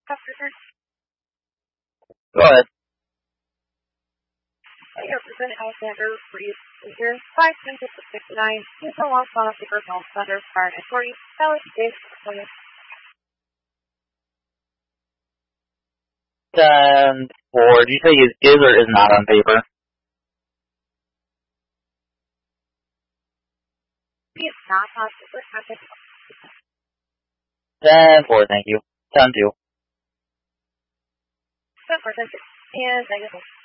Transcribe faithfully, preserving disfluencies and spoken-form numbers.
Customer. Go ahead. Your present Alexander for you here. Five ten six six nine. You can walk on a paper film thunder start at forty. Valid days for you. Ten four. Did you say is is or is not on paper? It's not on paper. Ten four. Thank you. Ten two. Ten four. Ten six. And negative.